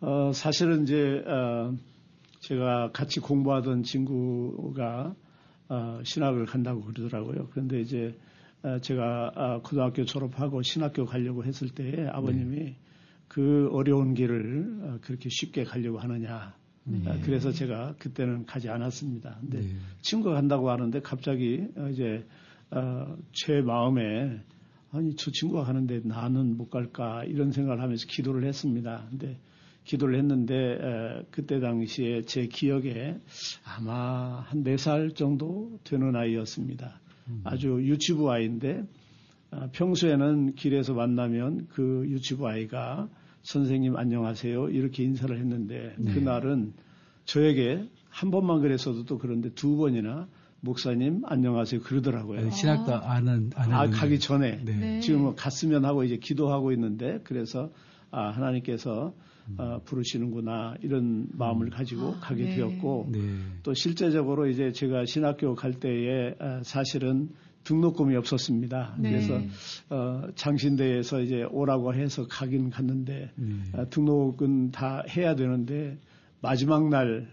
사실은 이제 제가 같이 공부하던 친구가 신학을 간다고 그러더라고요. 그런데 이제 제가 고등학교 졸업하고 신학교 가려고 했을 때 아버님이 그 어려운 길을 그렇게 쉽게 가려고 하느냐. 그래서 제가 그때는 가지 않았습니다. 근데 친구가 간다고 하는데 갑자기 이제 제 마음에 아니 저 친구가 가는데 나는 못 갈까 이런 생각을 하면서 기도를 했습니다. 근데 기도를 했는데 그때 당시에 제 기억에 아마 한 4살 정도 되는 아이였습니다. 아주 유치부 아이인데 평소에는 길에서 만나면 그 유치부 아이가 선생님 안녕하세요 이렇게 인사를 했는데 그날은 저에게 한 번만 그랬어도 또 그런데 2번이나 목사님 안녕하세요 그러더라고요. 신학도 아는 가기 전에 지금 갔으면 하고 이제 기도하고 있는데 그래서 하나님께서 부르시는구나 이런 마음을 가지고 가게 되었고 또 실제적으로 이제 제가 신학교 갈 때에 사실은 등록금이 없었습니다. 그래서 장신대에서 이제 오라고 해서 가긴 갔는데 등록은 다 해야 되는데 마지막 날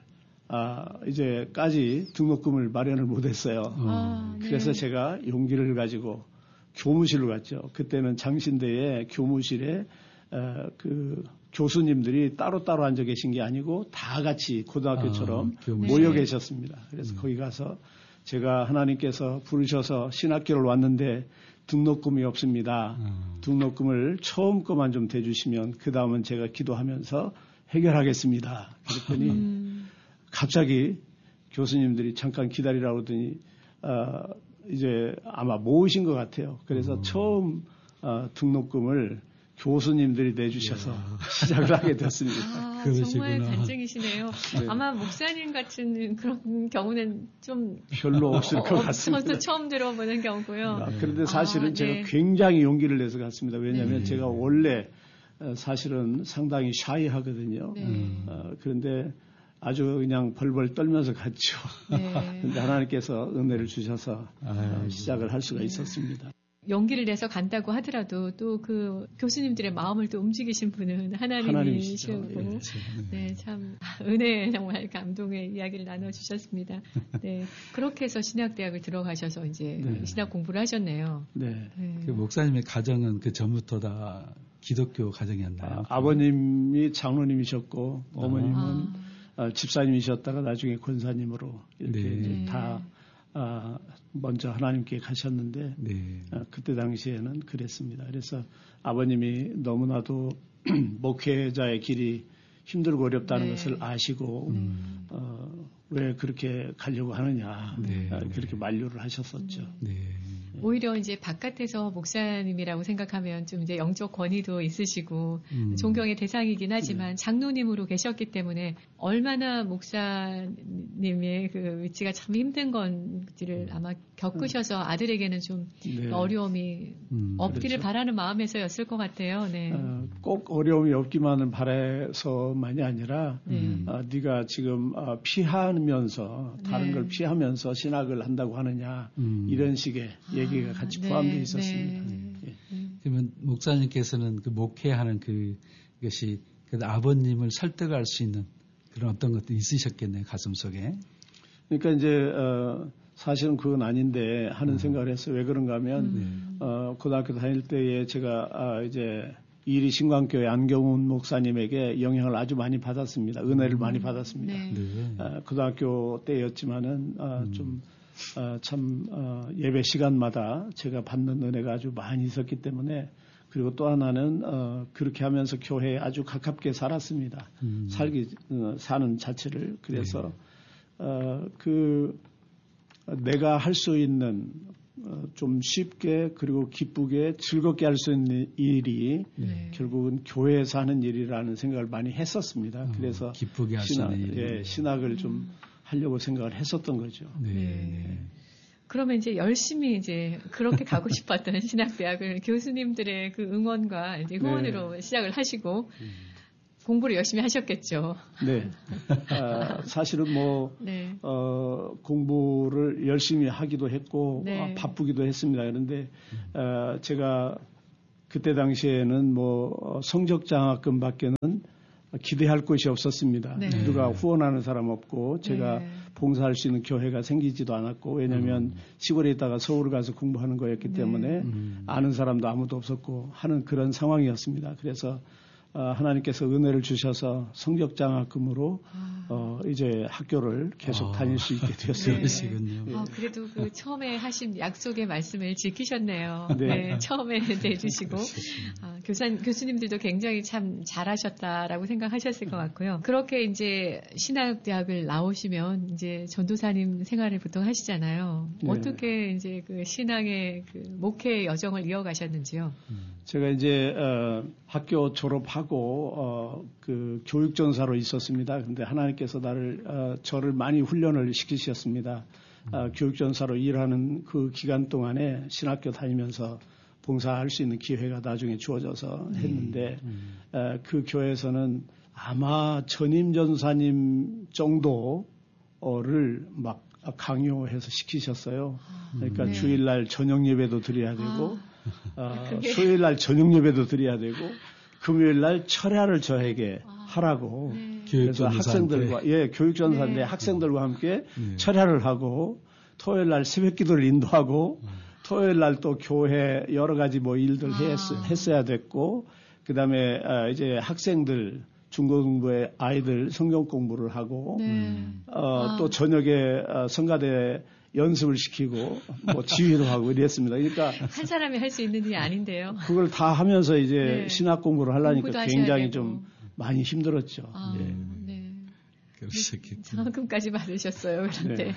이제까지 등록금을 마련을 못했어요. 그래서 제가 용기를 가지고 교무실로 갔죠. 그때는 장신대에 교무실에 그 교수님들이 따로따로 앉아 계신 게 아니고 다 같이 고등학교처럼 모여 계셨습니다. 그래서 거기 가서 제가 하나님께서 부르셔서 신학교를 왔는데 등록금이 없습니다. 등록금을 처음 거만 좀 대주시면 그 다음은 제가 기도하면서 해결하겠습니다. 그랬더니 갑자기 교수님들이 잠깐 기다리라고 그러더니 이제 아마 모으신 것 같아요. 그래서 처음 등록금을 교수님들이 내주셔서 시작을 하게 됐습니다. 정말 간증이시네요. 아마 목사님 같은 그런 경우는 좀 별로 없을 것 같습니다. 저도 처음 들어보는 경우고요. 그런데 사실은 제가 굉장히 용기를 내서 갔습니다. 왜냐하면 제가 원래 사실은 상당히 샤이하거든요. 그런데 아주 그냥 벌벌 떨면서 갔죠. 그런데 하나님께서 은혜를 주셔서 시작을 할 수가 있었습니다. 용기를 내서 간다고 하더라도 또 그 교수님들의 마음을 또 움직이신 분은 하나님이시고 네, 참 은혜 정말 감동의 이야기를 나눠주셨습니다. 네, 그렇게 해서 신학대학을 들어가셔서 이제 신학 공부를 하셨네요. 그 목사님의 가정은 그 전부터 다 기독교 가정이었나요? 아버님이 장로님이셨고 어머님은 집사님이셨다가 나중에 권사님으로 이렇게 다 먼저 하나님께 가셨는데 그때 당시에는 그랬습니다. 그래서 아버님이 너무나도 목회자의 길이 힘들고 어렵다는 것을 아시고 왜 그렇게 가려고 하느냐 그렇게 만류를 하셨었죠. 오히려 이제 바깥에서 목사님이라고 생각하면 좀 이제 영적 권위도 있으시고 존경의 대상이긴 하지만 장로님으로 계셨기 때문에 얼마나 목사님의 그 위치가 참 힘든 건지를 아마 겪으셔서 아들에게는 좀 어려움이 없기를 바라는 마음에서였을 것 같아요. 꼭 어려움이 없기만을 바라서만이 아니라 네가 지금 피하면서 다른 걸 피하면서 신학을 한다고 하느냐 이런 식의 얘기가 같이 포함되어 있었습니다. 그러면 목사님께서는 그 목회하는 그것이 아버님을 설득할 수 있는 그런 어떤 것도 있으셨겠네요, 가슴속에. 그러니까 이제 사실은 그건 아닌데 하는 생각을 했어요. 왜 그런가 하면 고등학교 다닐 때에 제가 이제 이리 신광교회 안경훈 목사님에게 영향을 아주 많이 받았습니다. 은혜를 많이 받았습니다. 고등학교 때였지만은 참 예배 시간마다 제가 받는 은혜가 아주 많이 있었기 때문에 그리고 또 하나는 그렇게 하면서 교회에 아주 가깝게 살았습니다. 사는 자체를. 그래서 내가 할 수 있는 좀 쉽게 그리고 기쁘게 즐겁게 할 수 있는 일이 결국은 교회에서 하는 일이라는 생각을 많이 했었습니다. 그래서 기쁘게 할 수 있는 일. 신학을 좀 하려고 생각을 했었던 거죠. 그러면 이제 열심히 이제 그렇게 가고 싶었던 신학대학을 교수님들의 그 응원과 이제 후원으로 시작을 하시고 공부를 열심히 하셨겠죠. 사실은 공부를 열심히 하기도 했고 바쁘기도 했습니다. 그런데 제가 그때 당시에는 성적 장학금밖에는 기대할 곳이 없었습니다. 네. 누가 후원하는 사람 없고 제가 네. 봉사할 수 있는 교회가 생기지도 않았고 왜냐하면 시골에 있다가 서울을 가서 공부하는 거였기 때문에 아는 사람도 아무도 없었고 하는 그런 상황이었습니다. 그래서 하나님께서 은혜를 주셔서 성적장학금으로 이제 학교를 계속 다닐 수 있게 되었어요. 그러시군요. 그래도 그 처음에 하신 약속의 말씀을 지키셨네요. 네. 네, 처음에 내주시고 교수님들도 굉장히 참 잘하셨다라고 생각하셨을 것 같고요. 그렇게 이제 신학대학을 나오시면 이제 전도사님 생활을 보통 하시잖아요. 네. 어떻게 이제 그 신앙의 그 목회 여정을 이어가셨는지요? 제가 이제 학교 졸업하고 그 교육전사로 있었습니다. 그런데 하나님께서 저를 많이 훈련을 시키셨습니다. 교육전사로 일하는 그 기간 동안에 신학교 다니면서 봉사할 수 있는 기회가 나중에 주어져서 했는데 그 교회에서는 아마 전임 전사님 정도를 막 강요해서 시키셨어요. 그러니까 네. 주일날 저녁 예배도 드려야 되고 수요일날 저녁 예배도 드려야 되고 금요일날 철야를 저에게 하라고. 네. 그래서 학생들과 교육전사인데 네. 학생들과 함께 철야를 하고 토요일날 새벽기도를 인도하고 토요일날 또 교회 여러 가지 뭐 일들 했어야 됐고 그다음에 이제 학생들 중고등부의 아이들 성경 공부를 하고 또 저녁에 성가대 연습을 시키고 뭐 지휘도 하고 이랬습니다. 그러니까 한 사람이 할 수 있는 일이 아닌데요. 그걸 다 하면서 이제 네. 신학 공부를 하려니까 굉장히 되고. 좀 많이 힘들었죠. 네. 그러셨겠군요. 장학금까지 받으셨어요. 그런데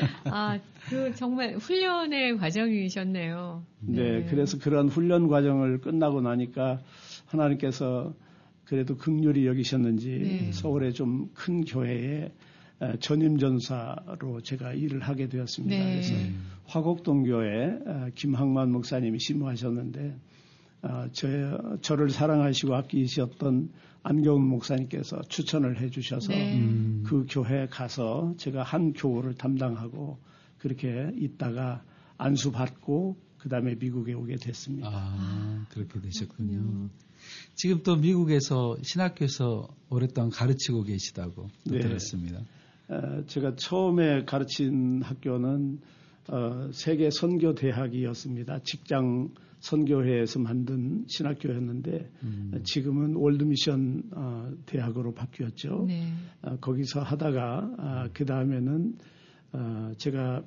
그 정말 훈련의 과정이셨네요. 네, 그래서 그런 훈련 과정을 끝나고 나니까 하나님께서 그래도 긍휼히 여기셨는지 서울의 좀 큰 교회에 전임전사로 제가 일을 하게 되었습니다. 네. 그래서 화곡동교회 김학만 목사님이 심무하셨는데 저를 사랑하시고 아끼셨던 안경훈 목사님께서 추천을 해주셔서 그 교회에 가서 제가 한 교우를 담당하고 그렇게 있다가 안수받고 그 다음에 미국에 오게 됐습니다. 그렇게 되셨군요. 지금 또 미국에서 신학교에서 오랫동안 가르치고 계시다고 들었습니다. 제가 처음에 가르친 학교는 세계 선교 대학이었습니다. 직장 선교회에서 만든 신학교였는데 지금은 월드미션 대학으로 바뀌었죠. 네. 거기서 하다가 그 다음에는 제가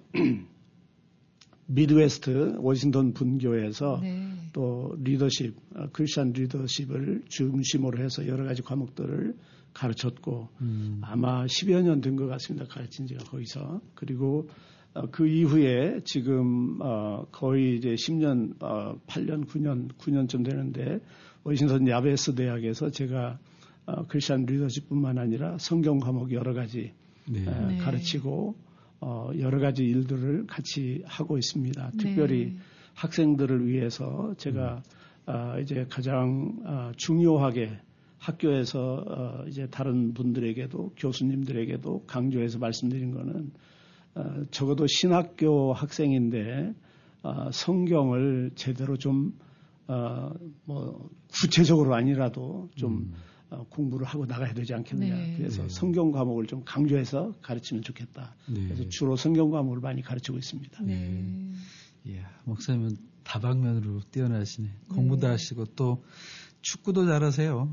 미드웨스트 워싱턴 분교에서 또 리더십, 크리스천 리더십을 중심으로 해서 여러 가지 과목들을 가르쳤고 아마 10여 년 된 것 같습니다. 가르친 지가 거기서. 그리고 그 이후에 지금 거의 이제 10년, 8년, 9년쯤 되는데 워싱턴 야베스 대학에서 제가 크리스천 리더십뿐만 아니라 성경 과목 여러 가지 가르치고 여러 가지 일들을 같이 하고 있습니다. 특별히 학생들을 위해서 제가 이제 가장 중요하게 학교에서 이제 다른 분들에게도 교수님들에게도 강조해서 말씀드린 거는 적어도 신학교 학생인데 성경을 제대로 좀 뭐 구체적으로 아니라도 좀 공부를 하고 나가야 되지 않겠느냐. 그래서 성경 과목을 좀 강조해서 가르치면 좋겠다. 그래서 주로 성경 과목을 많이 가르치고 있습니다. 이야, 목사님은 다방면으로 뛰어나시네. 공부도 하시고 또 축구도 잘하세요.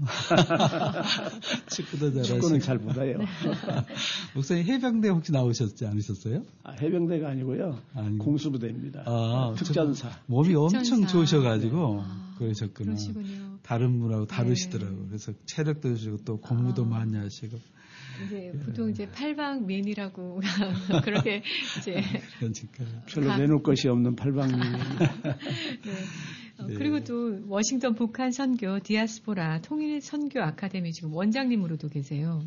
축구도 잘하시고. 축구는 잘 못해요. 목사님 해병대 혹시 나오셨지 않으셨어요? 해병대가 아니고요. 공수부대입니다. 특전사. 몸이 엄청 좋으셔가지고 그러셨구나. 그러시군요. 다른 분하고 다르시더라고요. 그래서 체력도 주시고 또 공부도 많이 하시고. 이제 보통 이제 팔방면이라고 그렇게 이제 별로 내놓을 것이 없는 팔방면입니다. 그리고 또 워싱턴 북한 선교 디아스포라 통일 선교 아카데미 지금 원장님으로도 계세요.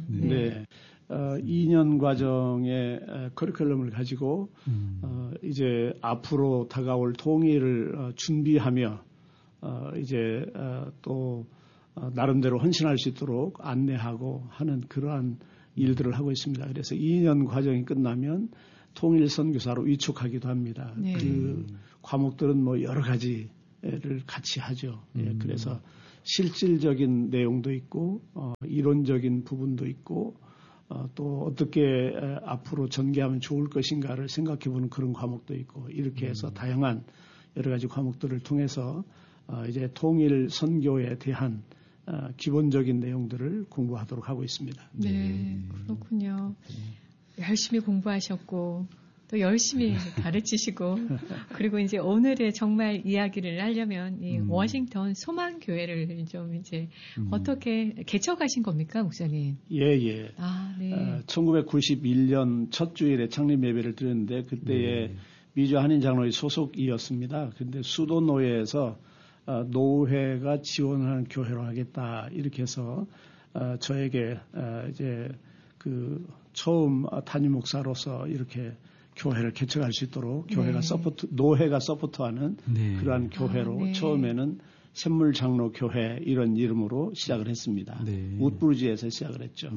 2년 과정의 커리큘럼을 가지고 이제 앞으로 다가올 통일을 준비하며 이제 또 나름대로 헌신할 수 있도록 안내하고 하는 그러한 일들을 하고 있습니다. 그래서 2년 과정이 끝나면 통일 선교사로 위촉하기도 합니다. 그 과목들은 뭐 여러 가지를 같이 하죠. 그래서 실질적인 내용도 있고 이론적인 부분도 있고 또 어떻게 앞으로 전개하면 좋을 것인가를 생각해보는 그런 과목도 있고 이렇게 해서 다양한 여러 가지 과목들을 통해서 이제 통일 선교에 대한 기본적인 내용들을 공부하도록 하고 있습니다. 네, 그렇군요. 열심히 공부하셨고 또 열심히 가르치시고 그리고 이제 오늘의 정말 이야기를 하려면 이 워싱턴 소망교회를 좀 이제 어떻게 개척하신 겁니까, 목사님? 예. 아, 네. 1991년 첫 주일에 창립 예배를 드렸는데 그때에 미주 한인 장로의 소속이었습니다. 그런데 수도노회에서 노회가 지원하는 교회로 하겠다 이렇게 해서 저에게 이제 그 처음 담임 목사로서 이렇게 교회를 개척할 수 있도록 교회가 노회가 서포트하는 그러한 교회로 처음에는 샘물장로교회 이런 이름으로 시작을 했습니다. 우트브리지에서 시작을 했죠.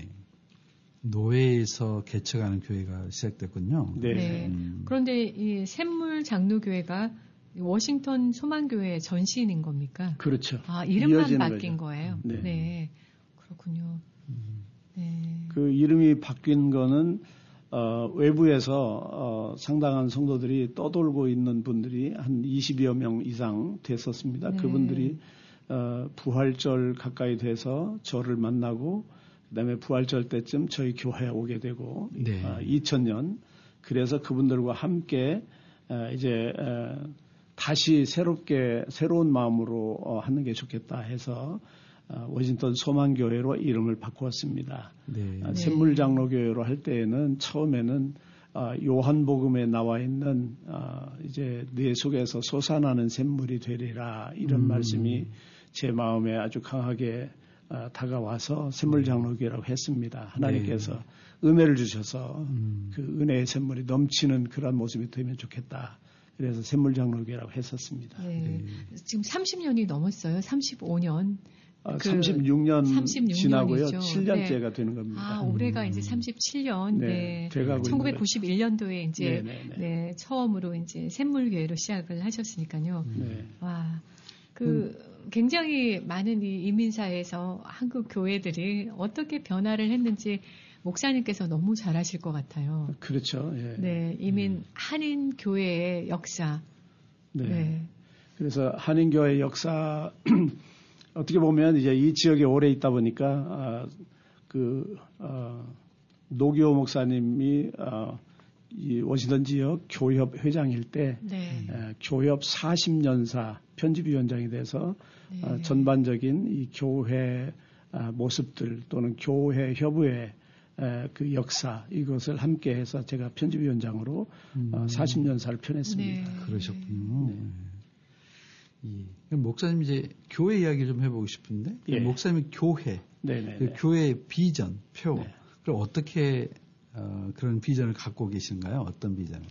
노회에서 개척하는 교회가 시작됐군요. 그런데 이 샘물장로교회가 워싱턴 소망교회 전신인 겁니까? 그렇죠. 아, 이름만 바뀐 거예요? 네. 그렇군요. 그 이름이 바뀐 거는 외부에서 상당한 성도들이 떠돌고 있는 분들이 한 20여 명 이상 됐었습니다. 그분들이 부활절 가까이 돼서 저를 만나고 그다음에 부활절 때쯤 저희 교회에 오게 되고 2000년 그래서 그분들과 함께 이제 다시 새로운 마음으로 하는 게 좋겠다 해서 워싱턴 소망교회로 이름을 바꾸었습니다. 샘물장로교회로 할 때에는 처음에는 요한복음에 나와 있는 이제 내 속에서 솟아나는 샘물이 되리라 이런 말씀이 제 마음에 아주 강하게 다가와서 샘물장로교회라고 했습니다. 하나님께서 은혜를 주셔서 그 은혜의 샘물이 넘치는 그런 모습이 되면 좋겠다. 그래서 샘물장로교회라고 했었습니다. 지금 30년이 넘었어요. 35년. 36년 지나고요. 7년째가 되는 겁니다. 아, 올해가 이제 37년. 네. 1991년도에 이제 처음으로 이제 샘물교회로 시작을 하셨으니까요. 와. 굉장히 많은 이 이민사에서 한국 교회들이 어떻게 변화를 했는지 목사님께서 너무 잘 아실 것 같아요. 그렇죠. 이민 한인 교회의 역사. 그래서 한인 교회의 역사 어떻게 보면 이제 이 지역에 오래 있다 보니까 노기호 목사님이 이 워싱턴 지역 교협 회장일 때 교협 40년사 편집위원장이 돼서 전반적인 이 교회 모습들 또는 교회 협의회 그 역사 이것을 함께해서 제가 편집위원장으로 40년사를 펴냈습니다. 그러셨군요. 목사님 이제 교회 이야기 좀 해보고 싶은데 목사님의 교회, 그 교회의 비전, 표, 그럼 어떻게 그런 비전을 갖고 계신가요? 어떤 비전을?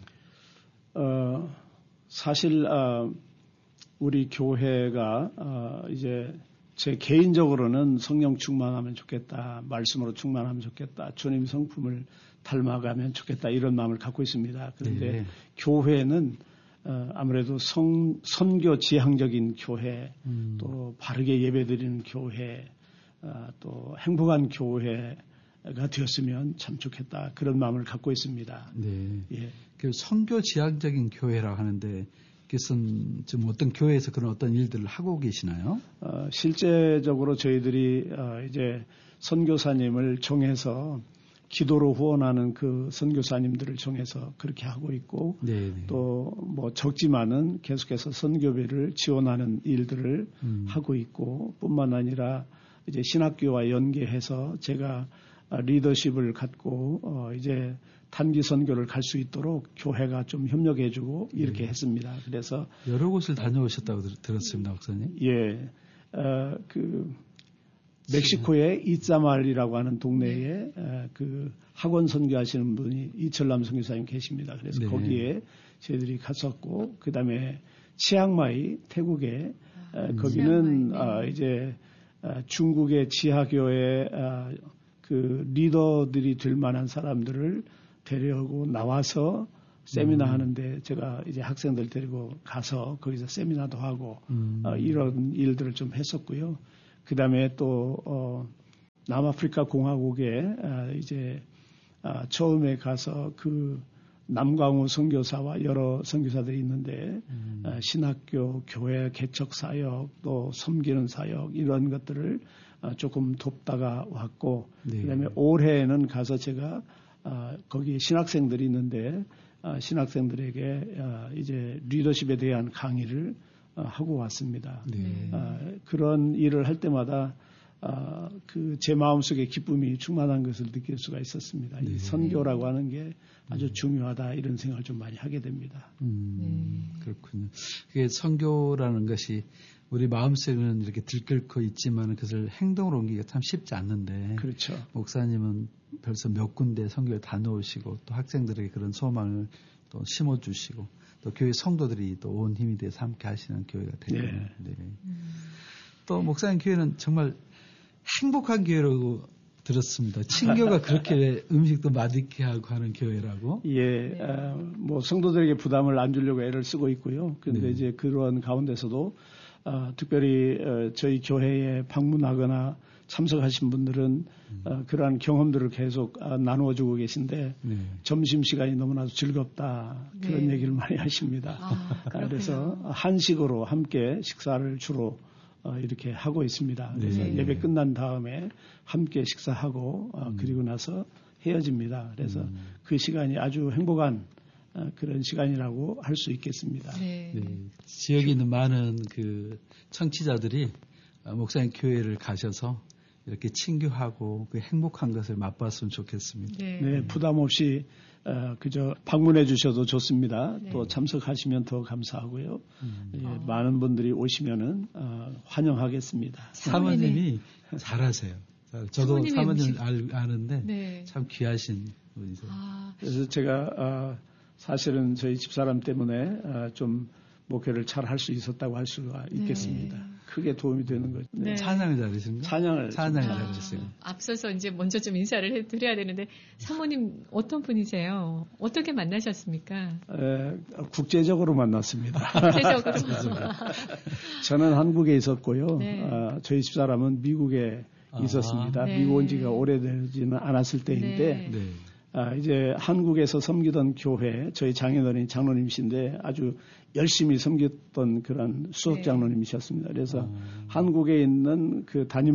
사실 우리 교회가 이제 제 개인적으로는 성령 충만하면 좋겠다, 말씀으로 충만하면 좋겠다, 주님 성품을 닮아가면 좋겠다 이런 마음을 갖고 있습니다. 그런데 교회는 아무래도 선교 지향적인 교회, 또 바르게 예배드리는 교회, 또 행복한 교회가 되었으면 참 좋겠다 그런 마음을 갖고 있습니다. 그 선교 지향적인 교회라고 하는데 그것은 지금 어떤 교회에서 그런 어떤 일들을 하고 계시나요? 실제적으로 저희들이 이제 선교사님을 정해서 기도로 후원하는 그 선교사님들을 정해서 그렇게 하고 있고 또 뭐 적지만은 계속해서 선교비를 지원하는 일들을 하고 있고 뿐만 아니라 이제 신학교와 연계해서 제가 리더십을 갖고 이제 단기 선교를 갈 수 있도록 교회가 좀 협력해주고 이렇게 했습니다. 그래서 여러 곳을 다녀오셨다고 들었습니다, 목사님. 그 멕시코의 이자말이라고 하는 동네에 그 학원 선교하시는 분이 이철남 선교사님 계십니다. 그래서 거기에 저희들이 갔었고, 그 다음에 치앙마이 태국에 거기는 이제 중국의 지하교회 그 리더들이 될 만한 사람들을 데려오고 나와서 세미나 하는데 제가 이제 학생들 데리고 가서 거기서 세미나도 하고 이런 일들을 좀 했었고요. 그 다음에 또 남아프리카 공화국에 이제 처음에 가서 그 남광우 선교사와 여러 선교사들이 있는데 신학교, 교회 개척 사역, 또 섬기는 사역 이런 것들을 조금 돕다가 왔고 네. 그다음에 올해는 가서 제가 거기 신학생들이 있는데 신학생들에게 이제 리더십에 대한 강의를 하고 왔습니다. 네. 그런 일을 할 때마다 그 제 마음속에 기쁨이 충만한 것을 느낄 수가 있었습니다. 네. 이 선교라고 하는 게 아주 중요하다 이런 생각을 좀 많이 하게 됩니다. 그렇군요. 그게 선교라는 것이 우리 마음속에는 이렇게 들끓고 있지만 그것을 행동으로 옮기기가 참 쉽지 않는데. 그렇죠. 목사님은 벌써 몇 군데 선교에 다녀오시고 또 학생들에게 그런 소망을 또 심어주시고 또 교회 성도들이 또 온 힘이 돼서 함께 하시는 교회가 되겠네요. 네. 네. 또 목사님 교회는 정말 행복한 교회라고 들었습니다. 친교가 그렇게 음식도 맛있게 하고 하는 교회라고? 예, 뭐 성도들에게 부담을 안 주려고 애를 쓰고 있고요. 그런데 네. 이제 그런 가운데서도 특별히 저희 교회에 방문하거나 참석하신 분들은 그러한 경험들을 계속 나누어주고 계신데 네. 점심시간이 너무나도 즐겁다 그런 네. 얘기를 많이 하십니다. 그래서 한식으로 함께 식사를 주로 이렇게 하고 있습니다. 그래서 네. 예배 끝난 다음에 함께 식사하고 그리고 나서 헤어집니다. 그래서 그 시간이 아주 행복한 그런 시간이라고 할 수 있겠습니다. 네. 네. 지역에 있는 많은 그 청취자들이 목사님 교회를 가셔서 이렇게 친교하고 그 행복한 것을 맛봤으면 좋겠습니다. 네, 네 부담 없이 그저 방문해 주셔도 좋습니다. 네. 또 참석하시면 더 감사하고요. 예, 많은 분들이 오시면은 환영하겠습니다. 사모님이 잘하세요. 저도 사모님 아는데 네. 참 귀하신 분이세요. 그래서 제가 사실은 저희 집사람 때문에 좀 목회를 잘 할 수 있었다고 할 수가 있겠습니다. 네. 크게 도움이 되는 거죠. 네. 찬양을 잘하십니까? 찬양을 잘하셨어요. 앞서서 이제 먼저 좀 인사를 해드려야 되는데 사모님 어떤 분이세요? 어떻게 만나셨습니까? 국제적으로 만났습니다. 국제적으로. 저는 한국에 있었고요. 네. 저희 집사람은 미국에 있었습니다. 네. 미국 온 지가 오래되지는 않았을 때인데 네. 이제 한국에서 섬기던 교회, 저희 장인어른이 장로님이신데 아주 열심히 섬겼던 그런 수석 장로님이셨습니다. 그래서 한국에 있는 그 담임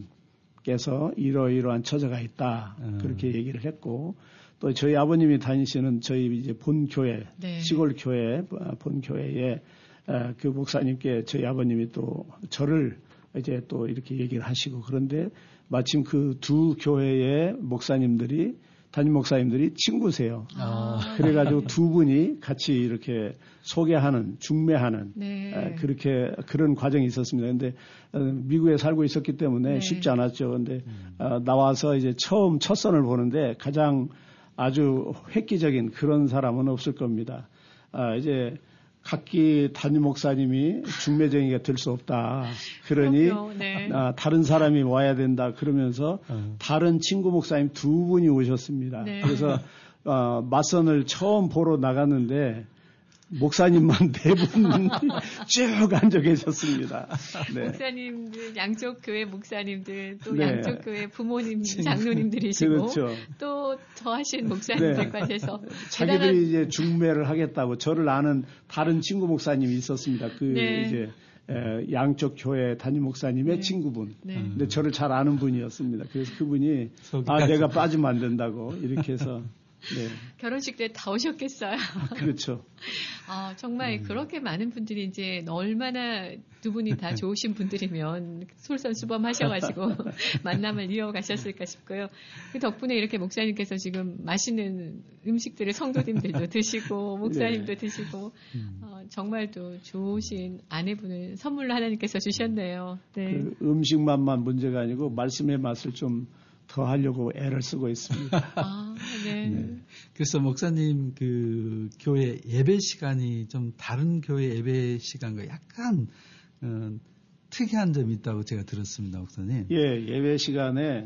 목사님께서 이러이러한 처자가 있다. 그렇게 얘기를 했고 또 저희 아버님이 다니시는 저희 이제 본교회, 네. 시골교회, 본교회에 그 목사님께 저희 아버님이 또 저를 이제 또 이렇게 얘기를 하시고 그런데 마침 그 두 교회의 목사님들이 담임 목사님들이 친구세요. 그래가지고 두 분이 같이 이렇게 소개하는, 중매하는 네. 그렇게 그런 과정이 있었습니다. 그런데 미국에 살고 있었기 때문에 네. 쉽지 않았죠. 그런데 나와서 이제 처음 첫 선을 보는데 가장 아주 획기적인 그런 사람은 없을 겁니다. 이제 각기 담임 목사님이 중매쟁이가 될 수 없다. 그러니 네. 다른 사람이 와야 된다. 그러면서 다른 친구 목사님 두 분이 오셨습니다. 네. 그래서 맞선을 처음 보러 나갔는데 목사님만 네 분 쭉 앉아 계셨습니다. 네. 목사님들, 양쪽 교회 목사님들, 또 네. 양쪽 교회 부모님, 장로님들이시고, 그렇죠. 또 더하신 목사님들까지 해서. 자기들이 이제 중매를 하겠다고 저를 아는 다른 친구 목사님이 있었습니다. 그 네. 이제 양쪽 교회 담임 목사님의 네. 친구분. 네. 근데 저를 잘 아는 분이었습니다. 그래서 그분이 내가 빠지면 안 된다고 이렇게 해서. 네. 결혼식 때 다 오셨겠어요. 그렇죠. 정말 그렇게 많은 분들이 이제 얼마나 두 분이 다 좋으신 분들이면 솔선수범하셔가지고 만남을 이어가셨을까 싶고요. 그 덕분에 이렇게 목사님께서 지금 맛있는 음식들을 성도님들도 드시고 목사님도 네. 드시고 정말 또 좋으신 아내분을 선물로 하나님께서 주셨네요. 네. 그 음식만만 문제가 아니고 말씀의 맛을 좀 더 하려고 애를 쓰고 있습니다. 네. 네. 그래서 목사님 그 교회 예배 시간이 좀 다른 교회 예배 시간과 약간 특이한 점이 있다고 제가 들었습니다, 목사님. 예, 예배 시간에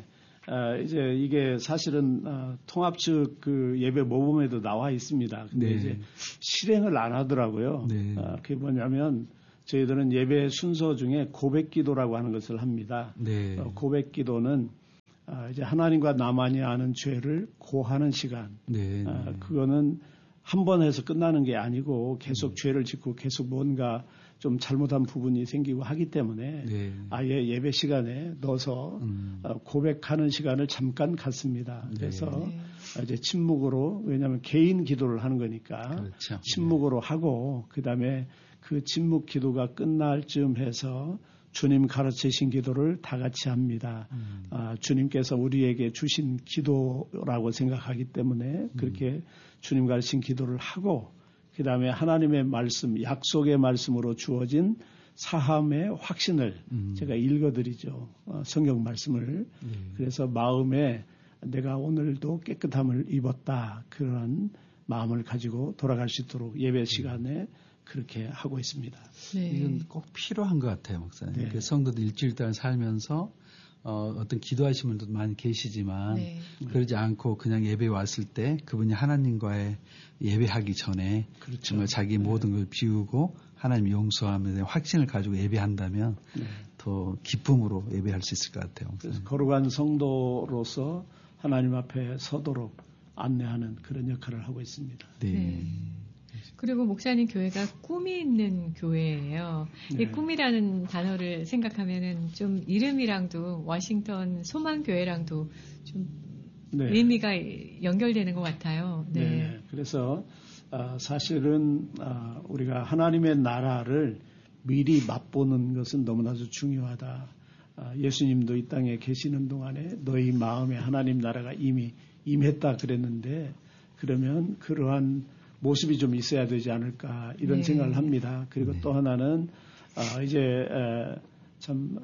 이제 이게 사실은 통합 측 그 예배 모범에도 나와 있습니다. 근데 네. 이제 실행을 안 하더라고요. 네. 그게 뭐냐면 저희들은 예배 순서 중에 고백기도라고 하는 것을 합니다. 네. 고백기도는 이제 하나님과 나만이 아는 죄를 고하는 시간. 네. 그거는 한 번 해서 끝나는 게 아니고 계속 죄를 짓고 계속 뭔가 좀 잘못한 부분이 생기고 하기 때문에 네. 아예 예배 시간에 넣어서 고백하는 시간을 잠깐 갖습니다. 그래서 네. 이제 침묵으로, 왜냐하면 개인 기도를 하는 거니까 그렇죠. 침묵으로 하고 그다음에 그 침묵 기도가 끝날 즈음 해서 주님 가르치신 기도를 다 같이 합니다. 주님께서 우리에게 주신 기도라고 생각하기 때문에 그렇게 주님 가르친 기도를 하고 그다음에 하나님의 말씀, 약속의 말씀으로 주어진 사함의 확신을 제가 읽어드리죠. 성경 말씀을. 그래서 마음에 내가 오늘도 깨끗함을 입었다. 그런 마음을 가지고 돌아갈 수 있도록 예배 시간에 그렇게 하고 있습니다. 네. 이건 꼭 필요한 것 같아요, 목사님. 네. 그 성도들 일주일 동안 살면서 어떤 기도하신 분들도 많이 계시지만 네. 그러지 않고 그냥 예배에 왔을 때 그분이 하나님과의 예배하기 전에 그렇죠. 정말 자기 모든 걸 비우고 하나님 용서하면 확신을 가지고 예배한다면 더 기쁨으로 예배할 수 있을 것 같아요. 목사님. 그래서 거룩한 성도로서 하나님 앞에 서도록 안내하는 그런 역할을 하고 있습니다. 네. 네. 그리고 목사님 교회가 꿈이 있는 교회예요. 네. 이 꿈이라는 단어를 생각하면은 좀 이름이랑도 워싱턴 소망교회랑도 좀 네. 의미가 연결되는 것 같아요. 네. 네. 그래서 사실은 우리가 하나님의 나라를 미리 맛보는 것은 너무나도 중요하다. 예수님도 이 땅에 계시는 동안에 너희 마음에 하나님 나라가 이미 임했다 그랬는데 그러면 그러한 모습이 좀 있어야 되지 않을까 이런 네. 생각을 합니다. 그리고 또 하나는 이제 참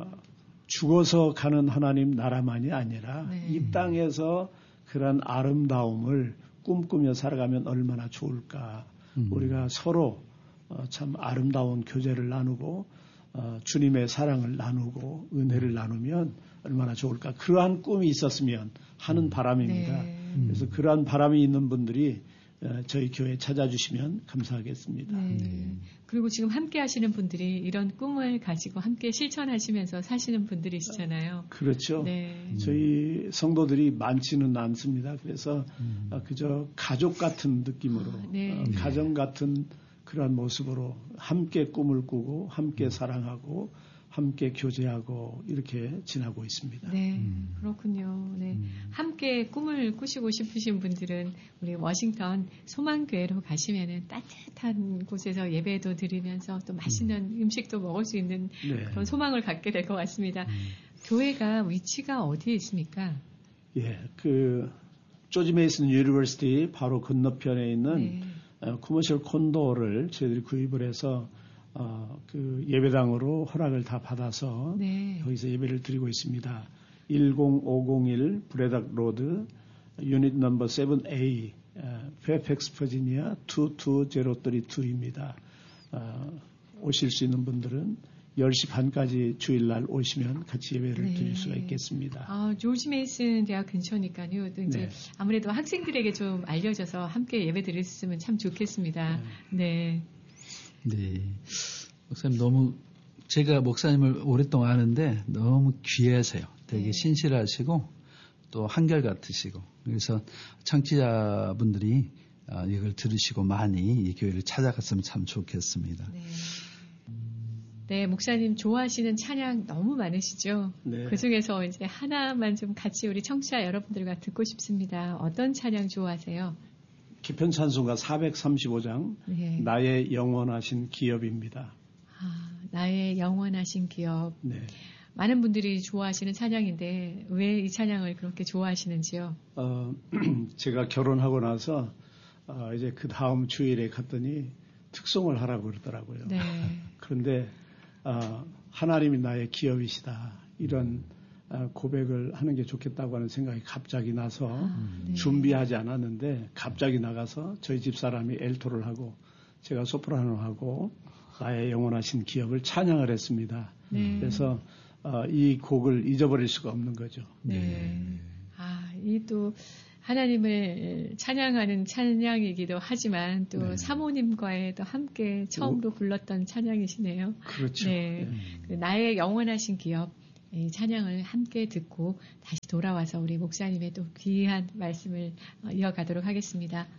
죽어서 가는 하나님 나라만이 아니라 네. 이 땅에서 그런 아름다움을 꿈꾸며 살아가면 얼마나 좋을까. 우리가 서로 참 아름다운 교제를 나누고 주님의 사랑을 나누고 은혜를 나누면 얼마나 좋을까. 그러한 꿈이 있었으면 하는 바람입니다. 네. 그래서 그러한 바람이 있는 분들이 저희 교회에 찾아주시면 감사하겠습니다. 네. 그리고 지금 함께 하시는 분들이 이런 꿈을 가지고 함께 실천하시면서 사시는 분들이시잖아요. 그렇죠. 네. 저희 성도들이 많지는 않습니다. 그래서 그저 가족 같은 느낌으로 네. 가정 같은 그런 모습으로 함께 꿈을 꾸고 함께 사랑하고 함께 교제하고 이렇게 지나고 있습니다. 네, 그렇군요. 네. 함께 꿈을 꾸시고 싶으신 분들은 우리 워싱턴 소망교회로 가시면은 따뜻한 곳에서 예배도 드리면서 또 맛있는 음식도 먹을 수 있는 네. 그런 소망을 갖게 될 것 같습니다. 교회가 위치가 어디에 있습니까? 예, 그 조지 메이슨 유니버시티 바로 건너편에 있는 네. 커머셜 콘도를 저희들이 구입을 해서 그 예배당으로 허락을 다 받아서 네. 거기서 예배를 드리고 있습니다. 10501 브레닥 로드 유닛 넘버 7A 페어팩스 버지니아 22032입니다. 오실 수 있는 분들은 10시 반까지 주일날 오시면 같이 예배를 네. 드릴 수가 있겠습니다. 조지 메이슨 대학 근처니까요. 또 이제 네. 아무래도 학생들에게 좀 알려져서 함께 예배 드렸으면 참 좋겠습니다. 네. 네. 목사님 너무 제가 목사님을 오랫동안 아는데 너무 귀하세요. 되게 네. 신실하시고 또 한결같으시고 그래서 청취자분들이 이걸 들으시고 많이 이 교회를 찾아갔으면 참 좋겠습니다. 네. 네, 목사님 좋아하시는 찬양 너무 많으시죠? 네. 그 중에서 이제 하나만 좀 같이 우리 청취자 여러분들과 듣고 싶습니다. 어떤 찬양 좋아하세요? 기편 찬송가 435장 네. 나의 영원하신 기업입니다. 나의 영원하신 기업. 네. 많은 분들이 좋아하시는 찬양인데 왜 이 찬양을 그렇게 좋아하시는지요? 제가 결혼하고 나서 이제 그 다음 주일에 갔더니 특송을 하라고 그러더라고요. 네. 그런데 하나님이 나의 기업이시다 이런 고백을 하는 게 좋겠다고 하는 생각이 갑자기 나서 네. 준비하지 않았는데 갑자기 나가서 저희 집 사람이 엘토를 하고 제가 소프라노 하고 나의 영원하신 기업을 찬양을 했습니다. 네. 그래서 이 곡을 잊어버릴 수가 없는 거죠. 네. 이 또 하나님을 찬양하는 찬양이기도 하지만 또 네. 사모님과의 또 함께 처음으로 불렀던 찬양이시네요. 그렇죠. 네. 나의 영원하신 기업 이 찬양을 함께 듣고 다시 돌아와서 우리 목사님의 또 귀한 말씀을 이어가도록 하겠습니다.